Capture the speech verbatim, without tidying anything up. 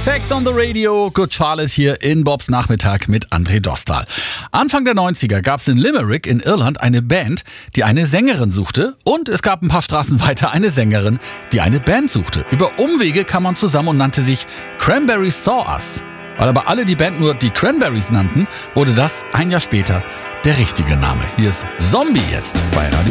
Sex on the Radio, Good Charlotte hier in Bobs Nachmittag mit André Dostal. Anfang der neunziger gab es in Limerick in Irland eine Band, die eine Sängerin suchte, und es gab ein paar Straßen weiter eine Sängerin, die eine Band suchte. Über Umwege kam man zusammen und nannte sich Cranberries Saw Us. Weil aber alle die Band nur die Cranberries nannten, wurde das ein Jahr später der richtige Name. Hier ist Zombie jetzt bei Radio